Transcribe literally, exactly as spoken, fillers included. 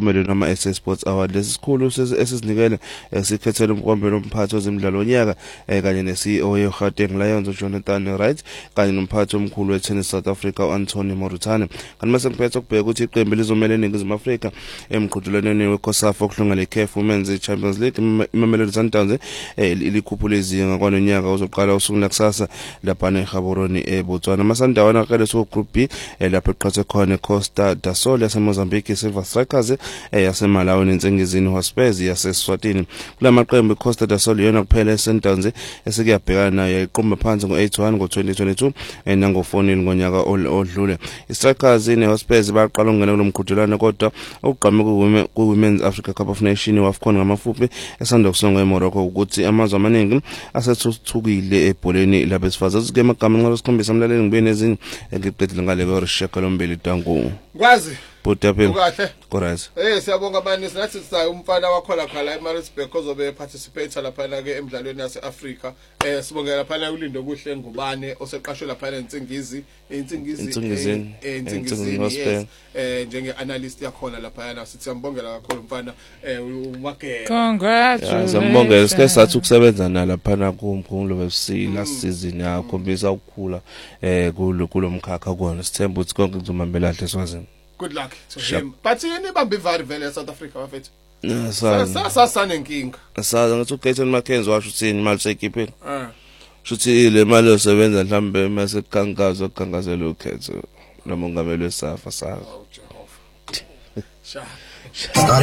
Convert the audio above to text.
impumelelo nama S A Sports Award. Lesi sikhulu esisinikele sikhethele umklomelo umphathi wezemidlalo onyaka kanye ne C E O ye Gauteng Lions uJonathan Wright kanye nomphathi omkhulu we Tennis South Africa uAnthony Morutane. Kanti mase ngiphethe ukubheka ukuthi iqembu lizomela eNingizimu Afrika emqhudelwaneni weCOSAFA ohlunga le C A F Women's Champions League. Imamelodi Sundowns ilikhuphule izinga kwanonyaka uzoqala usuku lakusasa lapha eGaborone eBotswana. Amasandawana aqale so Group B lapha eqhathe khona Costa da Sol yaseMozambique, Silver Strikers yaseMalawi nensengizini Hospes yaseSwatini. Kulamaqembu Costa da Sol yona kuphela eSundowns esikuyabhekana nayo iqomba phansi ngo eight one ngo twenty twenty-two nango four nil ngonyaka odlule. iStrikers neHospes baqala ukungena kulomqhudelwano kodwa ukugqame ku Women's Africa Cup of Nations wafkhona ngamafuphi esanda kusonga eMorocco ukuthi amazwe amaningi asethuthukile ebholeni labesifazane. Ke amagama nxa losikhombisa umlaleli ngibene ezinye ngiqedile ngale kweRisheka lombili Tangu. Kwazi Budape. Ukahle. Correct. Eh siyabonga bani sinathi sisayo umfana wakho la khala eMaritzburg ozobe participate lapha ke emidlalweni yaseAfrika. Eh sibongela lapha uLindo Buhle Ngubane oseqashwe lapha eNtsingizi, eNtsingizi eNtsingizi eh njenge analyst yakhona lapha yana sithi siyambongela kakhulu mfana eh uMagela. Congratulations. Siyambongela sike sathi ukusebenza nalapha kumkhulu we F C last season yakhombisa ukukhula eh kulo kulomkhakha kona. Sithemba ukuthi konke kuzomambela kahle Swazini. Good luck to him. But yini bambe ivari vele eSouth Africa bafethu? Sa sa sa sanenkinga. Sa ngathi uGaten Mackenzie washo uthini imali seyikhiphe? Eh. Shuthi le mali osebenza mhlambe mase kankazo kankazela ukhetho nomongameli weSAFA sa. Oh Jehova. Sha.